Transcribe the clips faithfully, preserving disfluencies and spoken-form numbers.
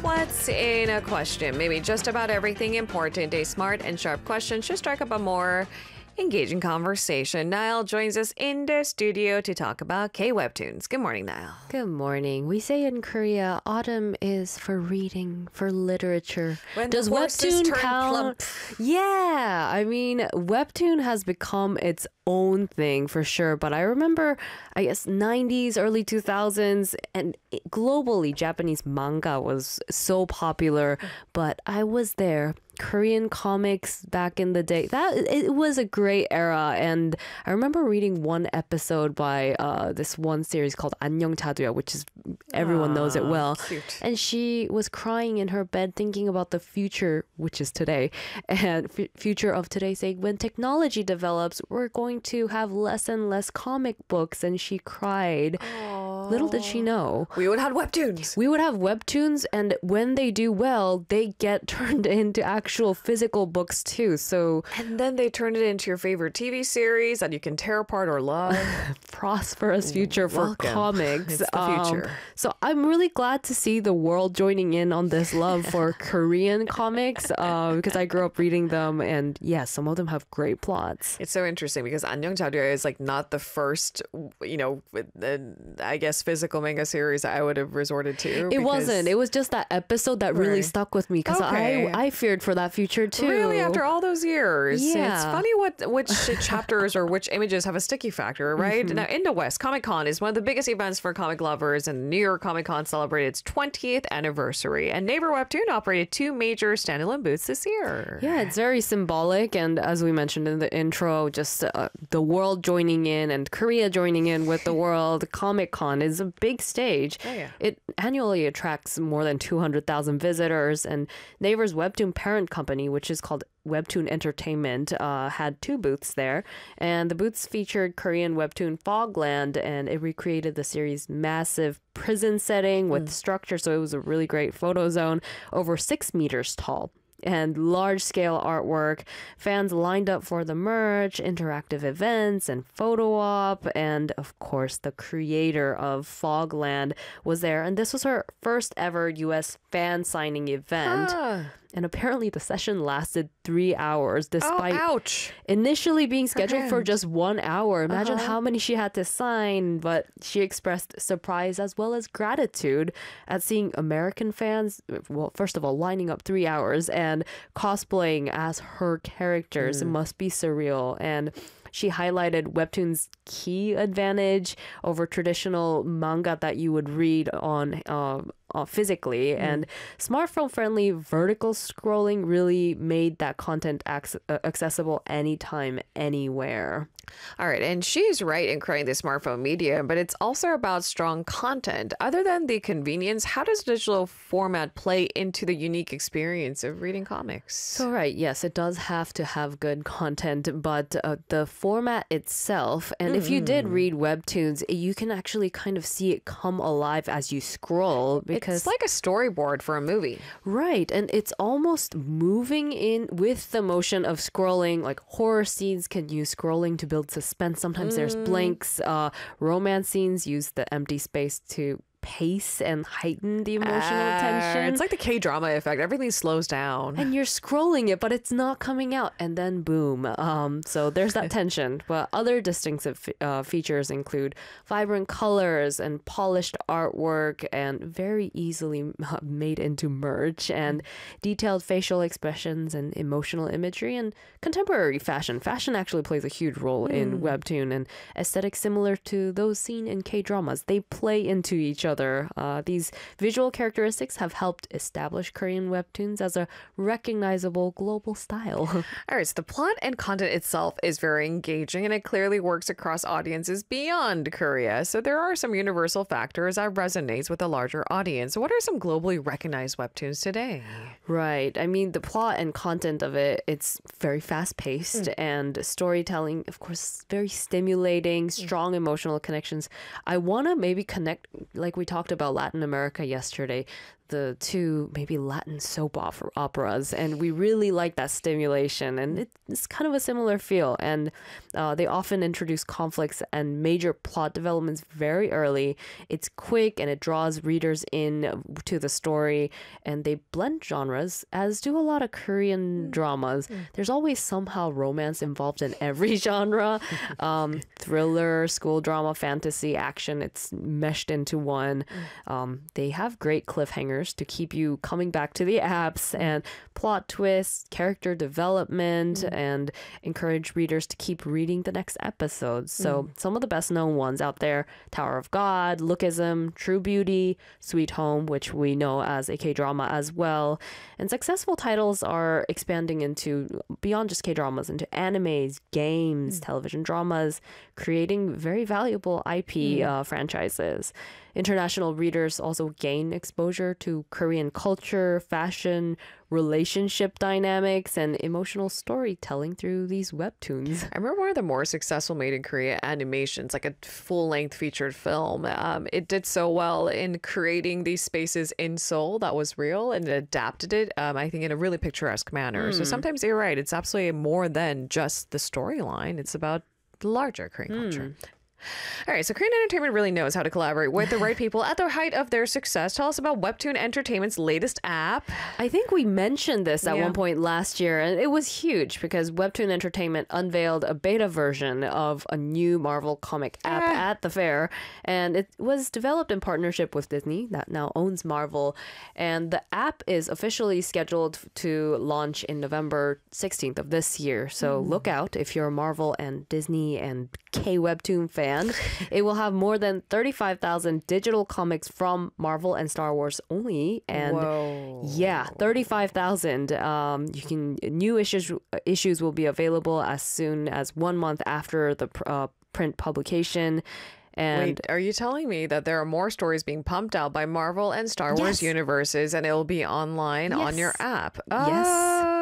What's in a question? Maybe just about everything important. A smart and sharp question should strike up a more engaging conversation. Niall joins us in the studio to talk about K-Webtoons. Good morning, Niall. Good morning. We say in Korea, autumn is for reading, for literature. When Does the horses Webtoon turn count? plump. Yeah, I mean, Webtoon has become its own thing for sure. But I remember, I guess, nineties, early two thousands, and globally, Japanese manga was so popular. But I was there. Korean comics back in the day. That it was a great era, and I remember reading one episode by uh, this one series called 안녕 자두야, which is everyone knows it well. Cute. And she was crying in her bed, thinking about the future, which is today, and f- future of today, saying when technology develops, we're going to have less and less comic books, and she cried. Little did she know. We would have webtoons. We would have webtoons, and when they do well, they get turned into actual physical books too. So And then they turn it into your favorite T V series that you can tear apart or love. prosperous future for Welcome. comics. It's the future. Um, so I'm really glad to see the world joining in on this love for Korean comics uh, because I grew up reading them, and yeah, some of them have great plots. It's so interesting because 안녕 자두야 is like not the first, you know, uh, I guess physical manga series I would have resorted to. It because- wasn't. It was just that episode that really Right. stuck with me because Okay. I I feared for that future too. Really, after all those years, Yeah. it's funny what which chapters or which images have a sticky factor, right? Mm-hmm. Now, in the West, Comic Con is one of the biggest events for comic lovers, and New York Comic Con celebrated its twentieth anniversary. And Naver Webtoon operated two major standalone booths this year. Yeah, it's very symbolic. And as we mentioned in the intro, just uh, the world joining in and Korea joining in with the world. Comic Con is a big stage. Oh, yeah. It annually attracts more than two hundred thousand visitors. And Naver's Webtoon parent company, which is called Webtoon Entertainment, uh, had two booths there. And the booths featured Korean webtoon Fogland, and it recreated the series' massive prison setting with structure. So it was a really great photo zone, over six meters tall. And large-scale artwork. Fans lined up for the merch, interactive events, and photo op. And, of course, the creator of Fogland was there. And this was her first ever U S fan signing event. Ah. And apparently the session lasted three hours Oh, despite ouch. initially being scheduled for hand. just one hour. Imagine Uh-huh. how many she had to sign, but she expressed surprise as well as gratitude at seeing American fans, well, first of all, lining up three hours and cosplaying as her characters. It must be surreal. And she highlighted Webtoon's key advantage over traditional manga that you would read on uh, uh, physically. And smartphone-friendly vertical scrolling really made that content ac- uh, accessible anytime, anywhere. All right, and she's right in creating the smartphone media, but it's also about strong content. Other than the convenience, how does digital format play into the unique experience of reading comics? So, right, yes, it does have to have good content, but uh, the format itself, and if you did read Webtoons, you can actually kind of see it come alive as you scroll because It's like a storyboard for a movie. right, and it's almost moving in with the motion of scrolling. Like horror scenes can use scrolling to build suspense. Sometimes there's blanks. Uh, romance scenes use the empty space to pace and heighten the emotional Ah, tension. It's like the K-drama effect. Everything slows down. And you're scrolling it, but it's not coming out. And then boom. Um, so there's that tension. But other distinctive uh, features include vibrant colors and polished artwork and very easily made into merch and detailed facial expressions and emotional imagery and contemporary fashion. Fashion actually plays a huge role in Webtoon and aesthetics similar to those seen in K-dramas. They play into each other. Uh, these visual characteristics have helped establish Korean webtoons as a recognizable global style. All right, so the plot and content itself is very engaging and it clearly works across audiences beyond Korea. So there are some universal factors that resonates with a larger audience. What are some globally recognized webtoons today? Right. I mean, the plot and content of it, it's very fast-paced and storytelling, of course, very stimulating, strong emotional connections. I want to maybe connect, like we talked about Latin America yesterday. the two maybe Latin soap opera, operas, and we really like that stimulation, and it, it's kind of a similar feel. And uh, they often introduce conflicts and major plot developments very early. It's quick and it draws readers in to the story, and they blend genres, as do a lot of Korean mm. dramas. Mm. There's always somehow romance involved in every genre. um, thriller, school drama, fantasy, action, it's meshed into one. Mm. Um, they have great cliffhangers to keep you coming back to the apps, and plot twists, character development, mm. and encourage readers to keep reading the next episodes. So mm. some of the best known ones out there: Tower of God, Lookism, True Beauty, Sweet Home, which we know as a K-drama as well. And successful titles are expanding into beyond just K-dramas, into animes, games, mm. television dramas, creating very valuable I P mm. uh, franchises. International readers also gain exposure to Korean culture, fashion, relationship dynamics, and emotional storytelling through these webtoons. I remember one of the more successful made in Korea animations, like a full-length featured film. Um, it did so well in creating these spaces in Seoul that was real, and it adapted it, um, I think, in a really picturesque manner. Mm. So sometimes you're right. It's absolutely more than just the storyline. It's about the larger Korean mm. culture. All right, so Korean Entertainment really knows how to collaborate with the right people at the height of their success. Tell us about Webtoon Entertainment's latest app. I think we mentioned this at yeah. one point last year, and it was huge because Webtoon Entertainment unveiled a beta version of a new Marvel comic app ah. at the fair, and it was developed in partnership with Disney, that now owns Marvel, and the app is officially scheduled to launch in November sixteenth of this year. So mm. look out if you're a Marvel and Disney and K-Webtoon fan. It will have more than thirty-five thousand digital comics from Marvel and Star Wars only, and Whoa. yeah, thirty-five thousand. Um, you can new issues issues will be available as soon as one month after the uh, print publication. And wait, are you telling me that there are more stories being pumped out by Marvel and Star Wars yes. universes, and it'll be online yes. on your app? Yes. Oh.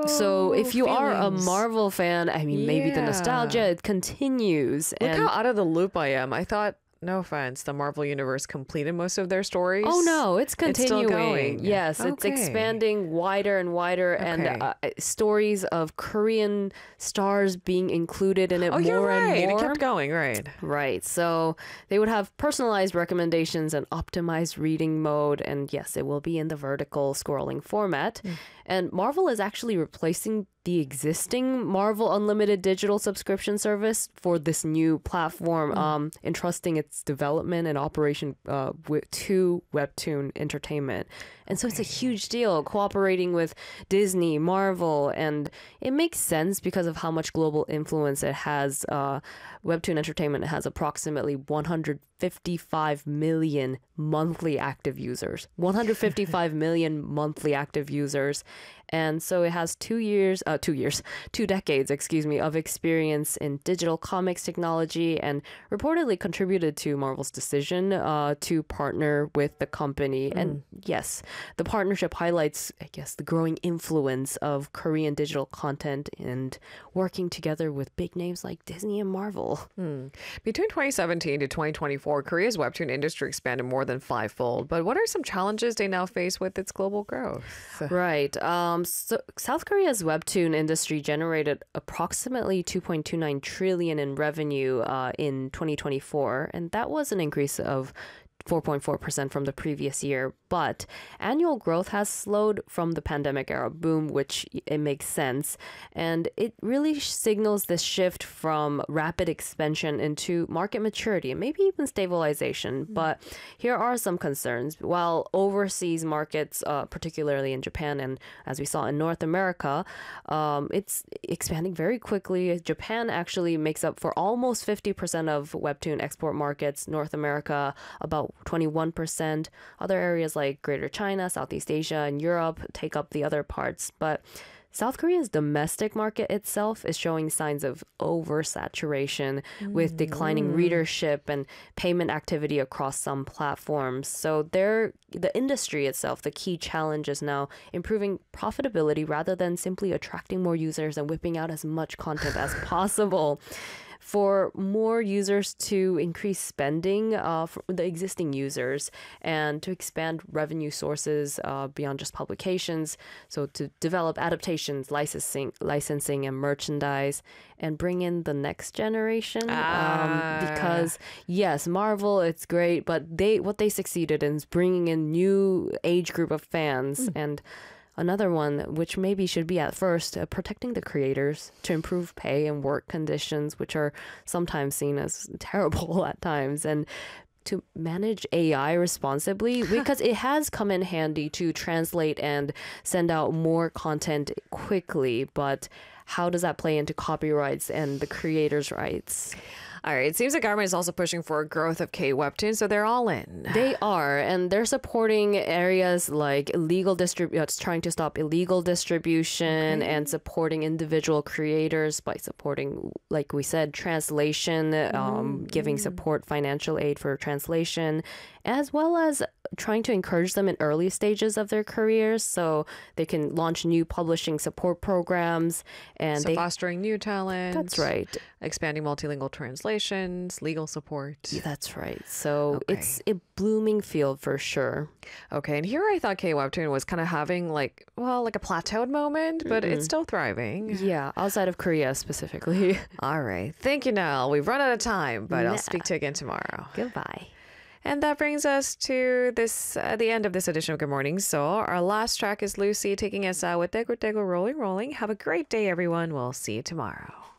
So if you feelings. are a Marvel fan, I mean, yeah. maybe the nostalgia, it continues. Look and how out of the loop I am. I thought, no offense, the Marvel Universe completed most of their stories. Oh, no, it's continuing. It's still going. Yes, okay. It's expanding wider and wider, okay. and uh, stories of Korean stars being included in it oh, more you're right. and more. It kept going, right. Right. So they would have personalized recommendations and optimized reading mode. And yes, it will be in the vertical scrolling format. Mm. And Marvel is actually replacing the existing Marvel Unlimited digital subscription service for this new platform, mm. um, entrusting its development and operation uh, with, to Webtoon Entertainment. And so it's a huge deal, cooperating with Disney, Marvel, and it makes sense because of how much global influence it has. Uh, Webtoon Entertainment has approximately one hundred fifty-five million monthly active users. one hundred fifty-five million monthly active users. And so it has two years, uh, two years, two decades, excuse me, of experience in digital comics technology, and reportedly contributed to Marvel's decision uh, to partner with the company. Mm. And yes, the partnership highlights, I guess, the growing influence of Korean digital content and working together with big names like Disney and Marvel. Mm. Between twenty seventeen to twenty twenty-four, Korea's webtoon industry expanded more than fivefold. But what are some challenges they now face with its global growth? Right. Um, so South Korea's webtoon industry generated approximately two point two nine trillion in revenue uh, in twenty twenty-four, and that was an increase of four point four percent from the previous year. But annual growth has slowed from the pandemic era boom, which it makes sense. And it really signals this shift from rapid expansion into market maturity and maybe even stabilization. Mm-hmm. But here are some concerns. While overseas markets, uh, particularly in Japan and as we saw in North America, um, it's expanding very quickly. Japan actually makes up for almost fifty percent of webtoon export markets. North America, about twenty-one percent. Other areas like Greater China, Southeast Asia, and Europe take up the other parts. But South Korea's domestic market itself is showing signs of oversaturation mm. with declining readership and payment activity across some platforms. So there, the industry itself, the key challenge is now improving profitability rather than simply attracting more users and whipping out as much content as possible. for more users to increase spending uh, for the existing users and to expand revenue sources uh, beyond just publications. So to develop adaptations, licensing, licensing and merchandise, and bring in the next generation. Ah. Um, because yes, Marvel, it's great, but they what they succeeded in is bringing in new age group of fans. And another one, which maybe should be at first, uh, protecting the creators to improve pay and work conditions, which are sometimes seen as terrible at times, and to manage A I responsibly, because it has come in handy to translate and send out more content quickly. But how does that play into copyrights and the creators' rights? All right. It seems the government is also pushing for growth of K-Webtoon, so they're all in. They are, and they're supporting areas like illegal distrib- uh, trying to stop illegal distribution Okay. and supporting individual creators by supporting, like we said, translation, um, giving support, financial aid for translation, as well as trying to encourage them in early stages of their careers so they can launch new publishing support programs. And So they, fostering new talent. that's right. Expanding multilingual translations, legal support. That's right. So Okay. it's a blooming field for sure. Okay, and here I thought K-Webtoon was kind of having like, well, like a plateaued moment, but it's still thriving. Yeah, outside of Korea specifically. All right. Thank you, Nell. We've run out of time, but Nah. I'll speak to you again tomorrow. Goodbye. And that brings us to this uh, the end of this edition of Good Morning Seoul. Our last track is Lucy taking us out with Dego Dego Rolling Rolling. Have a great day, everyone. We'll see you tomorrow.